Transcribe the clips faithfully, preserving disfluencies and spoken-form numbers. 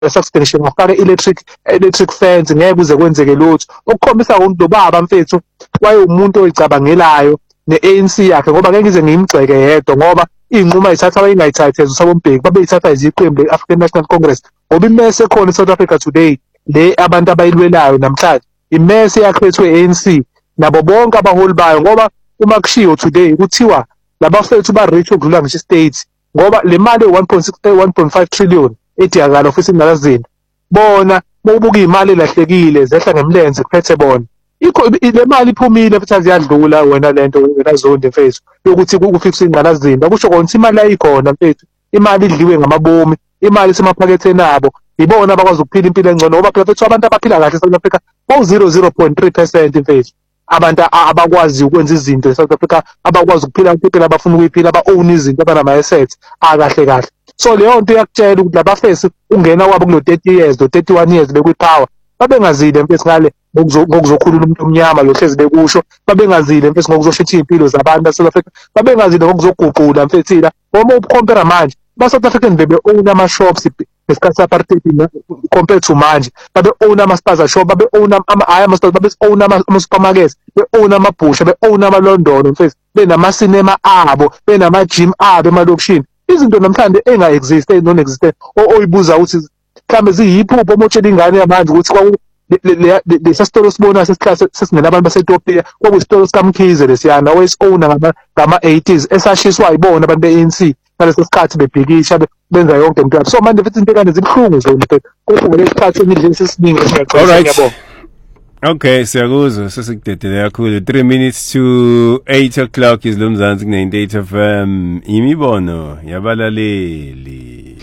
substation ngafaka electric electric fence ngeke uze kwenzeke lutho okukhombisa ukuthi lo baba mfethu waye umuntu oyicabangelayo ne-A N C yakhe ngoba ngeke ngize ngimgceke yedwa ngoba inquma ayithatha abayingayithathe uSabo Mbeki babeyithatha iziqembu le-African National Congress ngoba imese ekhona eSouth Africa today le abantu abayilwelayo namhlanje imese yakhethwe i-A N C nabo bonke abaholi bayo ngoba uma kushiwo today kuthiwa labafethu ba-rich okudlula ngisho i-state ngoba le mali one point six one point five trillion ediyakala ofisini nakazinda bona bokubuka iy'mali elahlekile zehla ngemlenze kuphethe bona ikho le mali iphumile futhi aziyadlula wena lento wena zonke mfethu yokuthi kufixwe ingqalazinda kusho kona ukuthi imali ayikhona mfethu imali idliwe ngamabomi imali isemaphaketheni abo ibona abakwazi ukuphila impilo engcono ngoba phela fethu abantu abaphila kahle eSouth Africa bawu zero zero point three percent mfethu abantu abakwazi ukwenza izinto eSouth Africa abakwazi ukuphila impilo abafuna ukuyiphila aba-own izinto abanama-assets akahle kahle so leyo nto iyakutshela ukuthi labafesi ungena wabo kulo thirty years lo thirty-one years bekwipower babengazile mfethu ngale ngokuzokhulula umuntu omnyama lo hlezi bekusho babengazile mfethu ngokuzoshutha iy'mpilo zabantu baseSouth Africa babengazile ngokuzoguqula mfethu la uma ukhompera manje ba-South African bebe-own ama-shops ngesikhathi sa-apartheid compared to manje babe-own ama-spaza shop babe-own hhayi ama-spaza babe-own ama-supermarkets be-own amabhusha be-own amalondolo mfethu benama-cinema abo benama-gym abo emalokishini izinto namhlanje enga-exist non-existent oyibuza ukuthi mhlawumbe ziyiphupho omotshela ingane yamanje ukuthi lesa sitolo sibona sesingena abantu baseTopia kwakuyisitolo sikamkhize lesiyana owesi-owner ngama-eighties esashiswa yibona abantu be-A N C ngaleso sikhathi bebhikisha benza yonke into yabo so manje futhi into ekanje zibuhlungu zona kodwa ngale sikhathi endlini sesiningi ngiyabona. Okay, siyakuzwa sesikudedele kakhulu. three minutes to eight o'clock is lo Mzansi ku-ninety-eight F M. Imibono yabalaleli.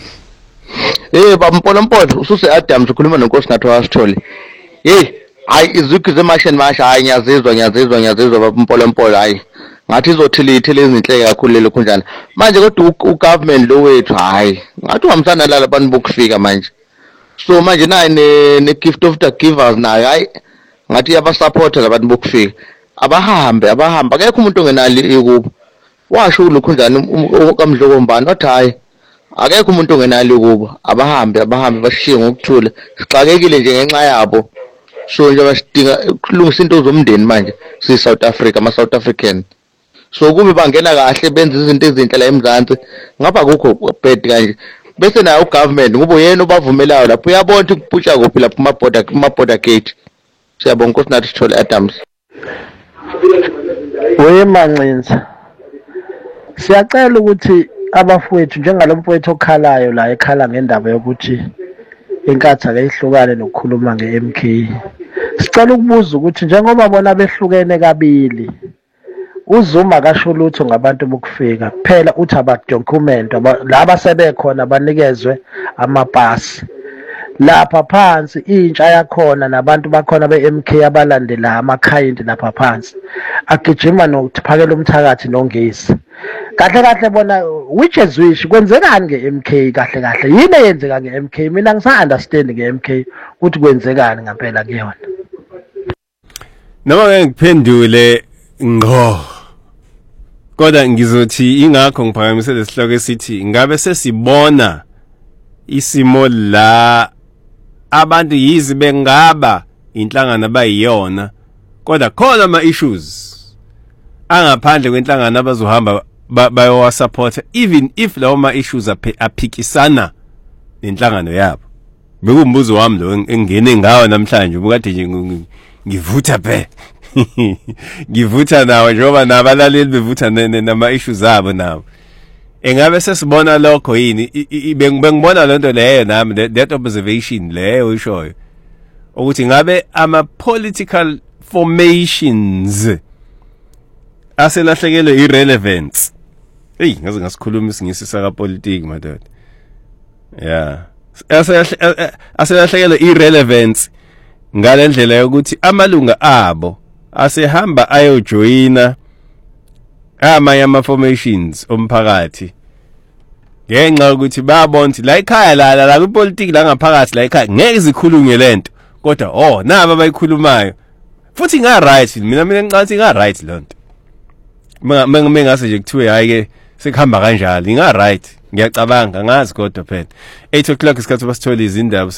Eh bampola mpolo ususe Adams ukhuluma noNkosi Nathi wasithole. Hey, hayi izikho zemashini masha hayi ngiyazizwa ngiyazizwa ngiyazizwa bampola mpolo hayi. Ngathi izothilithe lezi zinhle kakhulu lelo khunjana. Manje kodwa ugovernment lo wethu hayi. Ngathi uhamsana la abantu bokufika manje. So manje nayi ne gift of the givers nayo hayi. Ngathi yabasupporta labantu bokufika. Abahambe abahambe akekho umuntu ongenali kubo. Washo ulokhunjana ukamdlokombani wathi hayi. Akekho umuntu ongenali kubo abahambe abahambe bashiye ngokuthula sixakekile nje ngenxa yabo so nje basidinga ukulungisa into zomndeni manje si South Africa ama South African so kube bangena kahle benza izinto ezinhle la eMzansi ngapha kukho bad kanje bese nayo ugovernment kube yena obavumelayo lapho uyabona ukuthi kupusha kuphi lapho ama border ama border gate siyabonga Nkosi Nathi Sithole Adams. Wemancinza siyacela ukuthi abafowethu njengalo mfowethu okhalayo la ekhala ngendaba yokuthi inkathi akayihlukane nokukhuluma nge-M K sicela ukubuza ukuthi njengoba bona behlukene kabili uZuma akasho lutho ngabantu bokufika kuphela uthi abadocument laba sebekhona banikezwe amapasi lapha phansi intsha yakhona nabantu bakhona be-M K abalandela amakhayindi lapha phansi agijima nokuphakela umthakathi nongezi kahle kahle bona which is which kwenzekani nge-M K kahle kahle yini eyenzeka nge-M K mina ngisa-understand nge-M K ukuthi kwenzekani ngampela kuyona noma ngeke ngiphendule ngqo kodwa ngizothi ingakho ngiphakamise lesihloko esithi ngabe sesibona isimo la abantu yizi bengaba inhlangano abayiyona kodwa khona ama issues angaphandle kwenhlangano abazohamba bayowa support even if lawo ma issues aphikisana nenhlangano yabo bekumbuzo wami lo engene ngawo namhlanje ubukade nje ngivutha phe ngivutha nawo njengoba nabalaleli bevutha nama issues zabo nawo engabe sesibona lokho yini bengibona lento leyo nami that observation leyo ishoyo ukuthi ngabe ama political formations aselahlekelwe irrelevance hey ngaze ngasikhuluma isingisi saka politics madoda yeah aselahlekelwe irrelevance ngalendlela yokuthi amalunga abo asehamba ayojoyina amanye ama formations omphakathi ngenxa yokuthi bayabona la ekhaya la la kwipolitiki la ngaphakathi la ekhaya ngeke zikhulunywe lento kodwa oh naba bayikhulumayo futhi nga right mina mina ngicathi nga right lonto mina ngase nje kuthiwe hayi ke sekuhamba kanjalo inga right ngiyacabanga ngazi kodwa phela eight o'clock isikhathi basithola izindaba